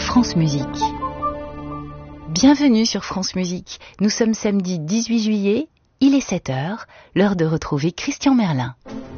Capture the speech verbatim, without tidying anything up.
France Musique. Bienvenue sur France Musique. Nous sommes samedi dix-huit juillet, il est sept heures, l'heure de retrouver Christian Merlin.